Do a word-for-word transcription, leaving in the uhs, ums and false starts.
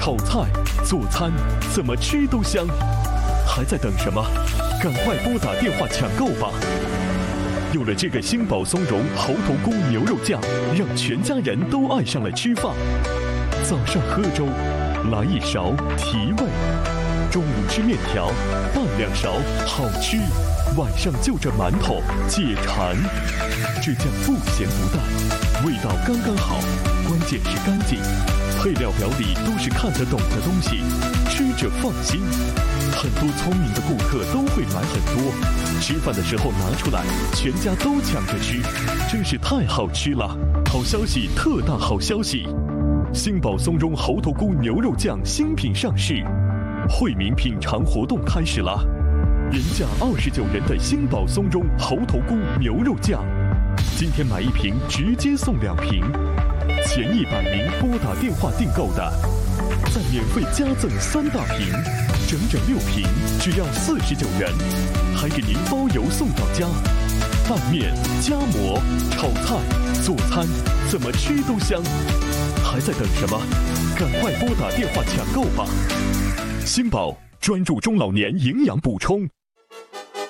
炒菜、做餐，怎么吃都香。还在等什么？赶快拨打电话抢购吧！有了这个新宝松茸猴头菇牛肉酱，让全家人都爱上了吃饭。早上喝粥，来一勺提味；中午吃面条，拌两勺好吃；晚上就着馒头解馋。这酱不咸不淡，味道刚刚好，关键是干净。配料表里都是看得懂的东西，吃着放心。很多聪明的顾客都会买很多，吃饭的时候拿出来，全家都抢着吃，真是太好吃了！好消息，特大好消息！新宝松茸猴头菇牛肉酱新品上市，惠民品尝活动开始了。原价二十九元的新宝松茸猴头菇牛肉酱，今天买一瓶直接送两瓶。前一百名拨打电话订购的，再免费加赠三大瓶，整整六瓶，只要四十九元，还给您包邮送到家。拌面、夹馍、炒菜、做餐，怎么吃都香。还在等什么？赶快拨打电话抢购吧！新宝专注中老年营养补充。